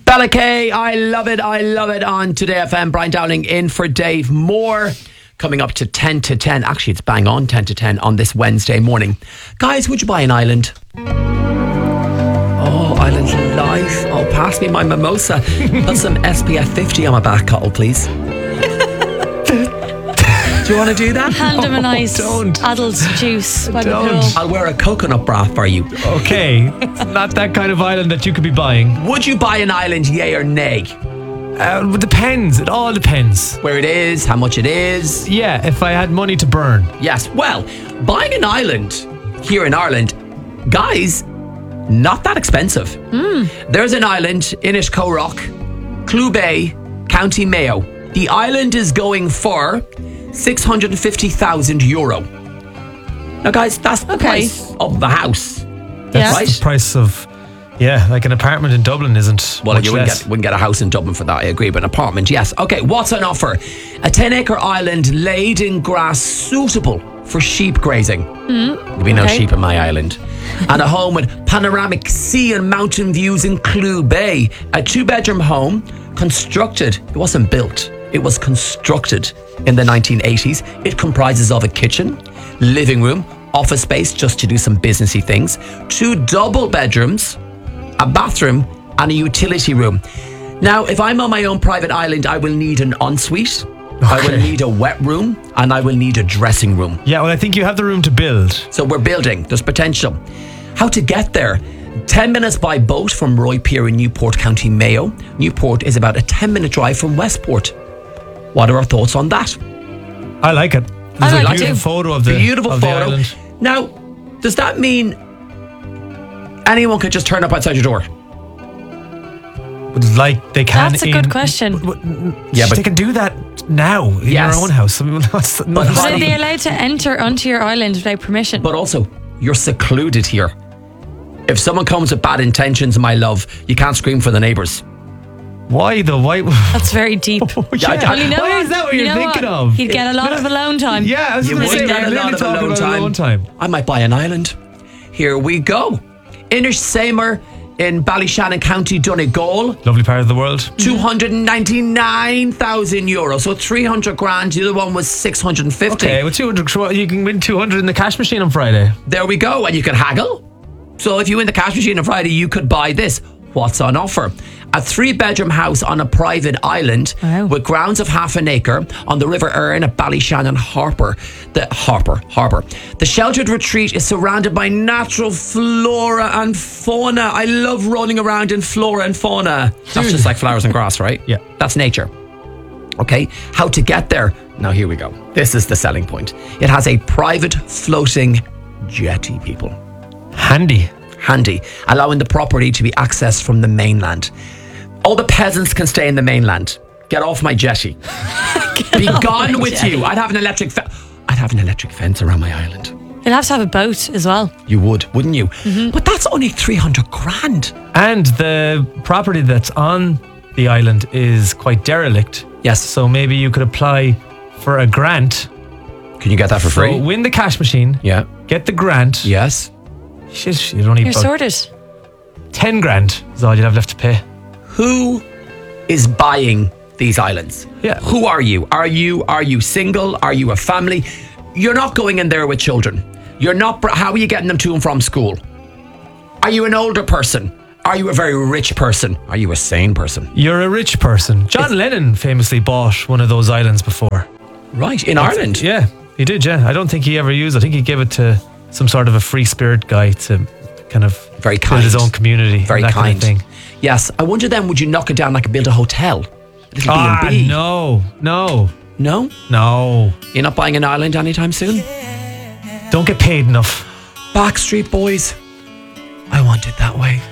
Bella K, I love it on Today FM. Brian Dowling in for Dave Moore. Coming up to 10 to 10. Actually, it's bang on 10 to 10 on this Wednesday morning. Guys, would you buy an island? Oh, island life. Oh, pass me my mimosa. Put some SPF 50 on my back, Cottle, please. Do you want to do that? Hand him a nice don't. adult juice by the Don't. pool. I'll wear a coconut bra for you. Okay, it's not that kind of island that you could be buying. Would you buy an island, yay or nay? It depends. It all depends. Where it is, how much it is. Yeah, if I had money to burn. Yes, well, buying an island here in Ireland, guys, not that expensive. There's an island in Inishcorock, Clew Bay, County Mayo. The island is going for €650,000. Now, guys, that's the price of the house. That's right? the price of, like an apartment in Dublin isn't Well, much you less. wouldn't get a house in Dublin for that, I agree, but an apartment, yes. Okay, what's on offer? A 10-acre island laid in grass suitable for sheep grazing. There'll be no sheep in my island. And a home with panoramic sea and mountain views in Clew Bay. A 2-bedroom home constructed. It wasn't built. It was constructed in the 1980s. It comprises of a kitchen, living room, office space just to do some businessy things, 2 double bedrooms, a bathroom and a utility room. Now, if I'm on my own private island, I will need an ensuite, I will need a wet room, and I will need a dressing room. Yeah, well, I think you have the room to build. So we're building. There's potential. How to get there? 10 minutes by boat from Roy Pier in Newport, County Mayo. Newport is about a 10-minute drive from Westport. What are our thoughts on that? I like it. There's I a like it beautiful too. photo of the Beautiful of the photo. island. Now, does that mean anyone could just turn up outside your door? Like they can. That's a good question. Yeah, but they can do that now in Yes. your own house. I mean, that's not how Are do they you- allowed to enter onto your island without permission? But also, you're secluded here. If someone comes with bad intentions, my love, you can't scream for the neighbours. why though? Why? That's very deep. Yeah, Well, you know why what? is that what You you're know thinking what? of? He'd get a lot of alone time. Yeah, I was You going to would say, get we're a lot literally of talking about alone time. I might buy an island. Here we go. Inishsamer in Ballyshannon, County Donegal. Lovely part of the world. €299,000. So 300 grand. The other one was 650. Okay, with 200, you can win 200 in the cash machine on Friday. There we go. And you can haggle. So if you win the cash machine on Friday, you could buy this. What's on offer? A 3-bedroom house on a private island with grounds of half an acre on the River Erne at Ballyshannon Harbour. The sheltered retreat is surrounded by natural flora and fauna. I love running around in flora and fauna. That's just like flowers and grass, right? Yeah. That's nature. Okay, how to get there? Now here we go. This is the selling point. It has a private floating jetty, people. Handy. Allowing the property to be accessed from the mainland. All the peasants can stay in the mainland. Get off my jetty. Be gone with you. I'd have an electric fence around my island. They'll have to have a boat as well. You would, wouldn't you? But that's only 300 grand. And the property that's on the island is quite derelict. Yes. So maybe you could apply for a grant. Can you get that for So free? win the cash machine. Yeah. Get the grant. Yes. Sheesh, you'd only You're about sorted. 10 grand is all you'd have left to pay. Who is buying these islands? Yeah. Who are you? Are you single? Are you a family? You're not going in there with children. You're not. How are you getting them to and from school? Are you an older person? Are you a very rich person? Are you a sane person? You're a rich person. John Lennon famously bought one of those islands before. Right, in Ireland? Yeah, he did, yeah. I don't think he ever used it. I think he gave it to some sort of a free spirit guy to kind of Very build kind. his own community. Very and that kind. kind of thing. Yes. I wonder then, would you knock it down like build a hotel? A little B&B? No. No? You're not buying an island anytime soon? Don't get paid enough. Backstreet Boys. I want it that way.